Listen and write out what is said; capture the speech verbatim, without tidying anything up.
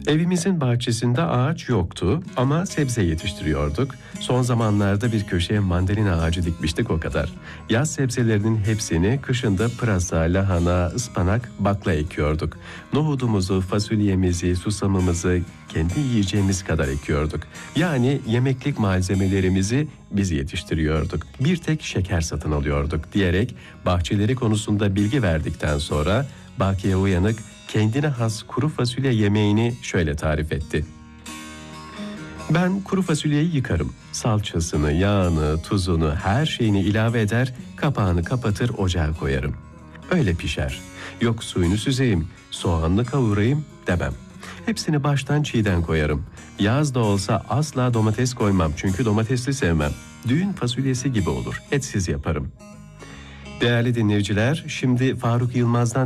Evimizin bahçesinde ağaç yoktu ama sebze yetiştiriyorduk. Son zamanlarda bir köşeye mandalina ağacı dikmiştik, o kadar. Yaz sebzelerinin hepsini kışında pırasa, lahana, ıspanak, bakla ekiyorduk. Nohudumuzu, fasulyemizi, susamımızı kendi yiyeceğimiz kadar ekiyorduk. Yani yemeklik malzemelerimizi biz yetiştiriyorduk. Bir tek şeker satın alıyorduk diyerek bahçeleri konusunda bilgi verdikten sonra Bakiye Uyanık kendine has kuru fasulye yemeğini şöyle tarif etti. Ben kuru fasulyeyi yıkarım. Salçasını, yağını, tuzunu, her şeyini ilave eder, kapağını kapatır, ocağa koyarım. Öyle pişer. Yok suyunu süzeyim, soğanlı kavurayım demem. Hepsini baştan çiğden koyarım. Yaz da olsa asla domates koymam, çünkü domatesli sevmem. Düğün fasulyesi gibi olur, etsiz yaparım. Değerli dinleyiciler, şimdi Faruk Yılmaz'dan